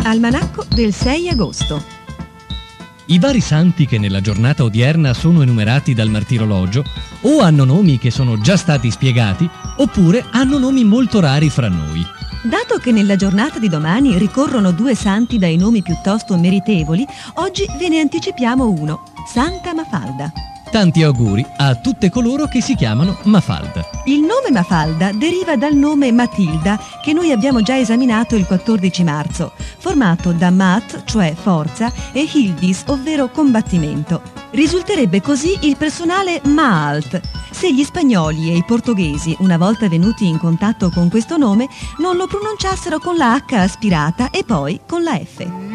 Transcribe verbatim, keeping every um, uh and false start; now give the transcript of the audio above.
Almanacco del sei agosto. I vari santi che nella giornata odierna sono enumerati dal martirologio o hanno nomi che sono già stati spiegati oppure hanno nomi molto rari fra noi. Dato che nella giornata di domani ricorrono due santi dai nomi piuttosto meritevoli, oggi ve ne anticipiamo uno, Santa Mafalda. Tanti auguri a tutte coloro che si chiamano Mafalda. Il nome Mafalda deriva dal nome Matilda, che noi abbiamo già esaminato il quattordici marzo, formato da mat, cioè forza, e hildis, ovvero combattimento. Risulterebbe così il personale Maalt, se gli spagnoli e i portoghesi, una volta venuti in contatto con questo nome, non lo pronunciassero con la H aspirata e poi con la F.